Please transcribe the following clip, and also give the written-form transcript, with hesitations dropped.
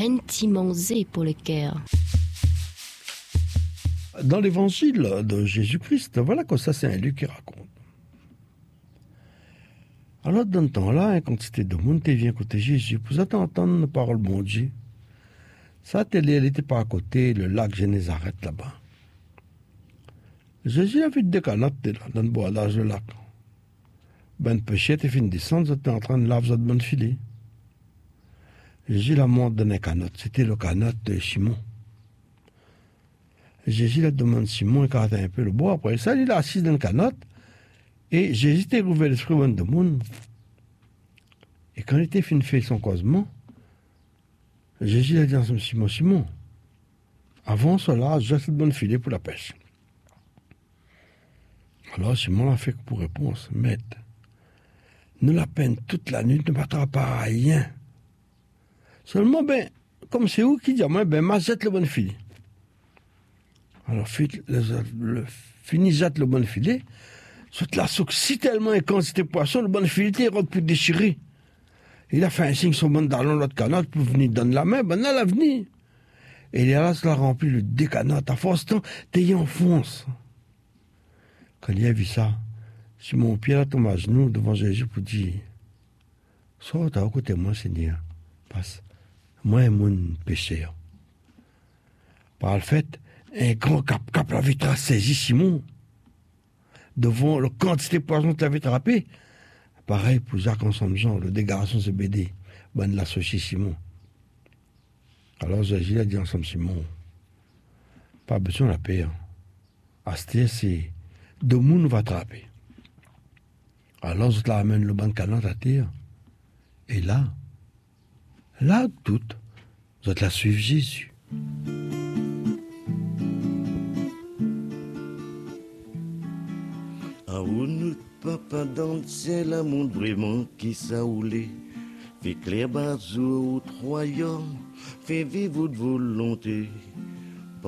rentimonsé pour le cœur. Dans l'évangile de Jésus-Christ, voilà que ça, c'est un Luc qui raconte. Alors, dans ce temps-là, une quantité de monde vient côté Jésus pour entendre la parole de Dieu. Sa télé, elle n'était pas à côté, le lac Génézareth là-bas. Jésus a vu des canottes là, dans le bois-l'âge du lac. Ben, péché était fini de descendre, ils étaient en train de laver votre bon filet. Jésus l'a montré dans une canotte, c'était le canotte de Simon. Jésus l'a demandé à Simon, il a un peu le bois, après ça, il a assis dans une canotte, et Jésus était ouvert l'esprit de monde. Et quand il était fini de faire son causement, Jésus a dit à Simon, Simon, avant cela, jette le bon filet pour la pêche. Alors Simon l'a fait pour réponse, maître, nous la peine toute la nuit ne battra pas à rien. Seulement, ben, comme c'est vous qui dit, ben, jette le bon filet. Alors, fini, jette le bon filet. Cette la souque si tellement et quand c'était poisson, le bon filet était pour déchirer. Il a fait un signe sur mon dans l'autre canotte pour venir donner la main, ben là, la venir. Et il a là, cela rempli le décanote. À force de temps, t'es en fonce. Quand il a vu ça, Simon Pierre a tombé à genoux devant Jésus pour dire, sors à côté de moi, Seigneur, parce moi, mon péché. Par le fait, un grand cap la vite saisi Simon devant la quantité de poison qu'il avait attrapé. Pareil pour Jacques ensemble Jean, le dégarçon CBD, ben l'associé Simon. Alors Jésus a dit ensemble Simon, pas besoin de la paix. Asté, c'est de monde va attraper. Alors je l'amène le banc canot à terre. Et là, tout, je la suivre Jésus. Ah, où nous papa dans le ciel, un monde vraiment qui s'aoulait. Fait clair bazou au royaume, fait vivre votre volonté.